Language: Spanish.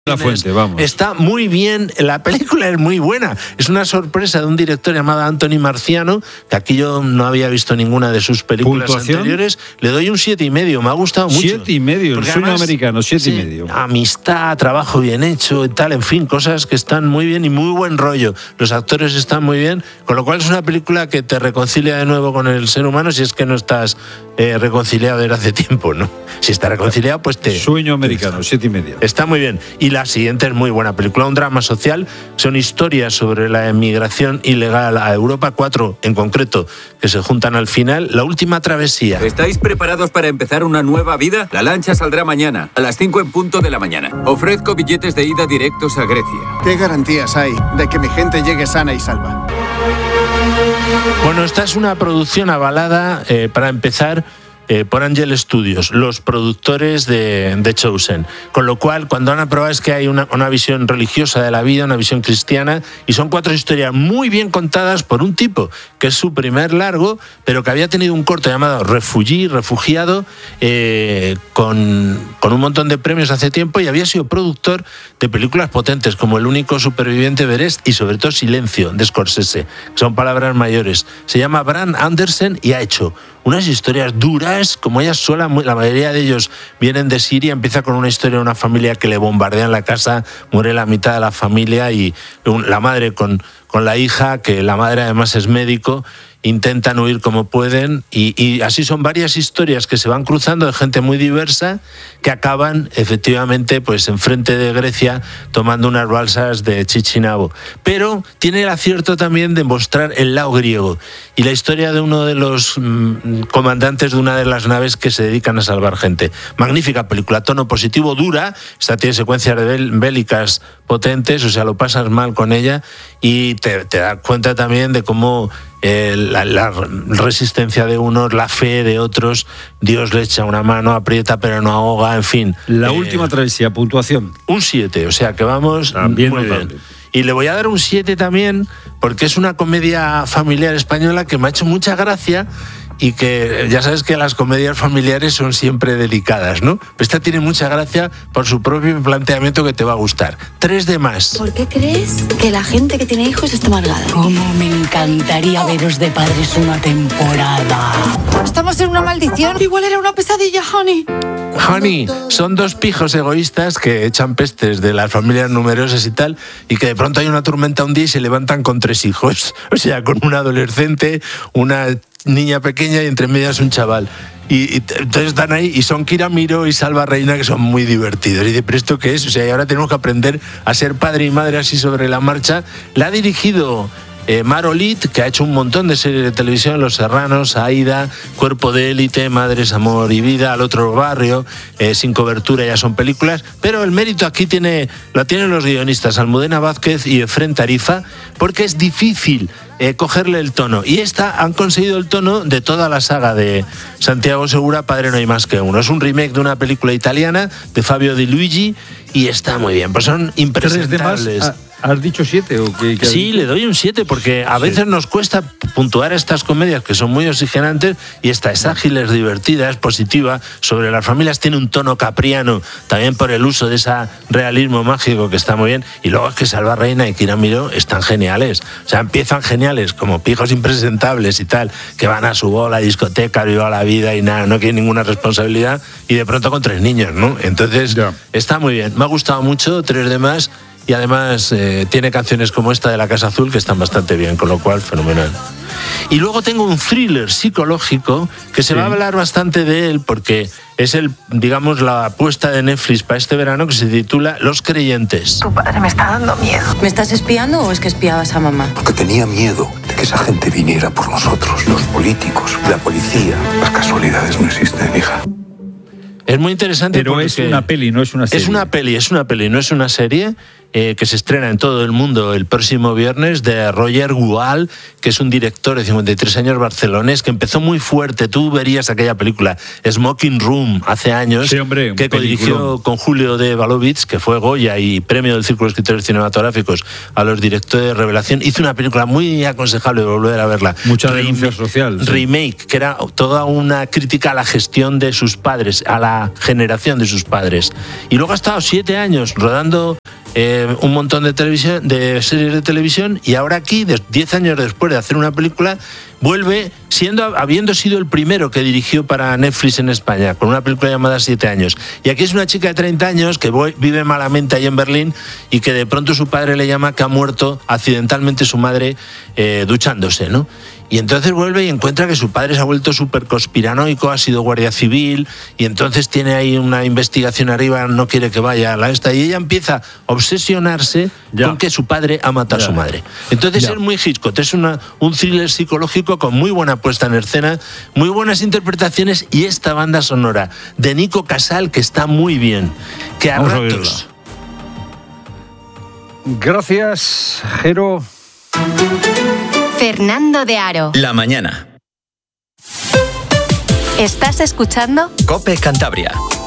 La Fuente, vamos. Está muy bien, la película es muy buena. Es una sorpresa de un director llamado Anthony Marciano, que aquí yo no había visto ninguna de sus películas anteriores. Le doy un 7,5, me ha gustado mucho. 7,5, el sueño americano, 7,5. Amistad, trabajo bien hecho y tal, en fin, cosas que están muy bien y muy buen rollo. Los actores están muy bien, con lo cual es una película que te reconcilia de nuevo con el ser humano si es que no estás reconciliado desde hace tiempo, ¿no? Si estás reconciliado, pues te... Sueño americano, 7,5. Está muy bien. Y la siguiente es muy buena película, un drama social. Son historias sobre la emigración ilegal a Europa, 4 en concreto, que se juntan al final. La última travesía. ¿Estáis preparados para empezar una nueva vida? La lancha saldrá mañana, a las 5 en punto de la mañana. Ofrezco billetes de ida directos a Grecia. ¿Qué garantías hay de que mi gente llegue sana y salva? Bueno, esta es una producción avalada, para empezar, por Angel Studios, los productores de Chosen. Con lo cual, cuando han aprobado es que hay una visión religiosa de la vida, una visión cristiana, y son 4 historias muy bien contadas por un tipo que es su primer largo, pero que había tenido un corto llamado Refugiado, con un montón de premios hace tiempo, y había sido productor de películas potentes como El único superviviente de Everest y sobre todo Silencio, de Scorsese, que son palabras mayores. Se llama Brad Anderson y ha hecho unas historias duras, como ella sola. La mayoría de ellos vienen de Siria. Empieza con una historia de una familia que le bombardean la casa, muere la mitad de la familia, y la madre con la hija, que la madre además es médico, intentan huir como pueden, y así son varias historias que se van cruzando de gente muy diversa, que acaban efectivamente pues enfrente de Grecia tomando unas balsas de Chichinabo. Pero tiene el acierto también de mostrar el lado griego y la historia de uno de los comandantes de una de las naves que se dedican a salvar gente. Magnífica película, tono positivo, dura. Esta tiene secuencias bélicas potentes, o sea, lo pasas mal con ella, y te das cuenta también de cómo la resistencia de unos, la fe de otros, Dios le echa una mano, aprieta pero no ahoga, en fin. La última travesía, puntuación. Un 7, o sea que vamos también muy bien. Y le voy a dar un 7 también, porque es una comedia familiar española que me ha hecho mucha gracia, y que ya sabes que las comedias familiares son siempre delicadas, ¿no? Pero esta tiene mucha gracia por su propio planteamiento, que te va a gustar. 3 de más. ¿Por qué crees que la gente que tiene hijos está amargada? Cómo me encantaría veros de padres una temporada. Estamos en una maldición. Igual era una pesadilla, Honey. Honey, son 2 pijos egoístas que echan pestes de las familias numerosas y tal, y que de pronto hay una tormenta un día y se levantan con 3 hijos. O sea, con un adolescente, una niña pequeña y entre medias un chaval. Y entonces están ahí, y son Kiramiro y Salva Reina, que son muy divertidos. Y de presto que es, o sea, y ahora tenemos que aprender a ser padre y madre así sobre la marcha. La ha dirigido Mar Olid, que ha hecho un montón de series de televisión: Los Serranos, Aída, Cuerpo de Élite, Madres, Amor y Vida, Al otro barrio, Sin cobertura, ya son películas. Pero el mérito aquí lo tienen los guionistas Almudena Vázquez y Efrén Tarifa, porque es difícil cogerle el tono, y han conseguido el tono de toda la saga de Santiago Segura, Padre no hay más que uno. Es un remake de una película italiana de Fabio Di Luigi, y está muy bien, pues son impresentables. ¿Has dicho 7 o qué? Sí, le doy un 7, porque a veces nos cuesta puntuar estas comedias que son muy oxigenantes, y esta es ágil, es divertida, es positiva, sobre las familias, tiene un tono capriano, también por el uso de ese realismo mágico que está muy bien. Y luego es que Salva Reina y Kiramiro están geniales, o sea, empiezan geniales como pijos impresentables y tal, que van a su bola, discoteca, viva la vida y nada, no quieren ninguna responsabilidad, y de pronto con 3 niños, ¿no? Entonces está muy bien, me ha gustado mucho, 3 de más. Y además tiene canciones como esta de La Casa Azul que están bastante bien, con lo cual fenomenal. Y luego tengo un thriller psicológico que se va a hablar bastante de él, porque es la apuesta de Netflix para este verano, que se titula Los Creyentes. Tu padre me está dando miedo. ¿Me estás espiando o es que espiabas a mamá? Porque tenía miedo de que esa gente viniera por nosotros, los políticos, la policía. Las casualidades no existen, hija. Es muy interesante. Pero es una peli, no es una serie. Es una peli, no es una serie. que se estrena en todo el mundo el próximo viernes, de Roger Gual, que es un director de 53 años barcelonés, que empezó muy fuerte. Tú verías aquella película, Smoking Room, hace años, sí, hombre, que codirigió con Julio de Valovitz, que fue Goya y premio del Círculo de Escritores Cinematográficos a los directores de revelación. Hizo una película muy aconsejable, volver a verla. Mucha denuncia social. Sí. Remake, que era toda una crítica a la gestión de sus padres, a la generación de sus padres. Y luego ha estado 7 años rodando un montón de series de televisión, y ahora aquí, 10 años después de hacer una película, vuelve habiendo sido el primero que dirigió para Netflix en España, con una película llamada 7 años. Y aquí es una chica de 30 años que vive malamente ahí en Berlín, y que de pronto su padre le llama que ha muerto accidentalmente su madre duchándose, ¿no? Y entonces vuelve y encuentra que su padre se ha vuelto súper conspiranoico, ha sido guardia civil, y entonces tiene ahí una investigación arriba, no quiere que vaya a la esta, y ella empieza a obsesionarse con que su padre ha matado a su madre. Entonces es muy Hitchcock, es un thriller psicológico con muy buena puesta en escena, muy buenas interpretaciones, y esta banda sonora de Nico Casal, que está muy bien, que a ratos... Gracias, Jero. Fernando de Aro. La mañana. ¿Estás escuchando? COPE Cantabria.